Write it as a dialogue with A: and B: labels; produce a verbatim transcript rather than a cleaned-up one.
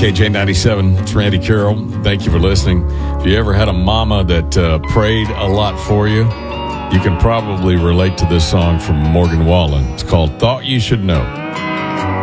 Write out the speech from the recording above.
A: K J ninety-seven, it's Randy Carroll. Thank you for listening. If you ever had a mama that uh, prayed a lot for you, you can probably relate to this song from Morgan Wallen. It's called Thought You Should Know.